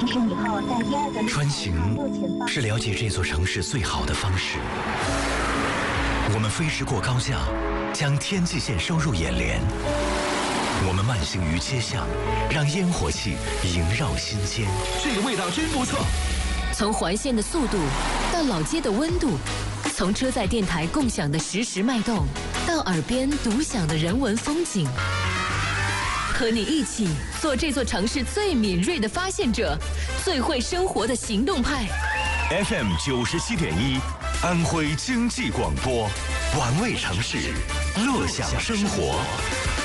穿行是了解这座城市最好的方式。我们飞驰过高架，将天际线收入眼帘。我们慢行于街巷，让烟火气萦绕心间。 这个味道真不错。 从环线的速度到老街的温度，从车载电台共享的实时脉动，到耳边独享的人文风景。和你一起做这座城市最敏锐的发现者，最会生活的行动派。 FM 97.1，安徽经济广播，玩味城市，乐享生活。